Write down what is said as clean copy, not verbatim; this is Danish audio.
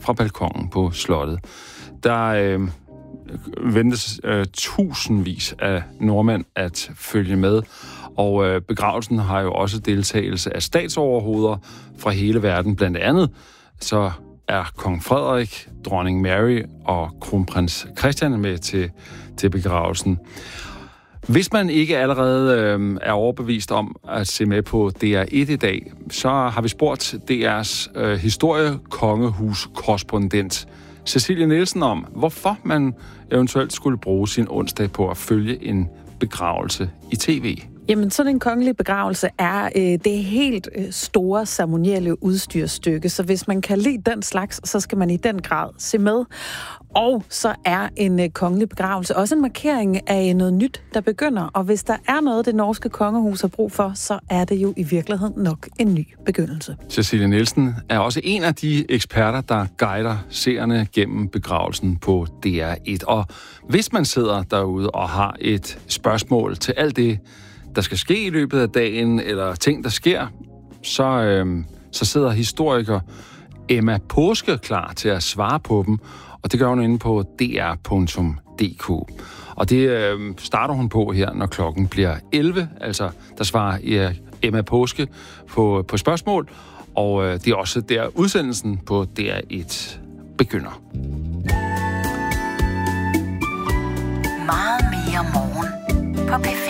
fra balkonen på slottet. Der ventes tusindvis af nordmænd at følge med, og begravelsen har jo også deltagelse af statsoverhoveder fra hele verden. Blandt andet så er kong Frederik, dronning Mary og kronprins Christian med til begravelsen. Hvis man ikke allerede er overbevist om at se med på DR1 i dag, så har vi spurgt DR's historiekongehus-korrespondent Cecilie Nielsen om, hvorfor man eventuelt skulle bruge sin onsdag på at følge en begravelse i tv. Jamen, sådan en kongelig begravelse er det helt store ceremonielle udstyrsstykke, så hvis man kan lide den slags, så skal man i den grad se med. Og så er en kongelig begravelse også en markering af noget nyt, der begynder. Og hvis der er noget, det norske kongehus har brug for, så er det jo i virkeligheden nok en ny begyndelse. Cecilie Nielsen er også en af de eksperter, der guider seerne gennem begravelsen på DR1. Og hvis man sidder derude og har et spørgsmål til alt det, der skal ske i løbet af dagen, eller ting, der sker, så sidder historiker Emma Påske klar til at svare på dem, og det gør hun inde på dr.dk. Og det starter hun på her, når klokken bliver 11. Altså, der svarer Emma Påske på spørgsmål, og det er også der udsendelsen på DR1 begynder. Meget mere morgen på P5.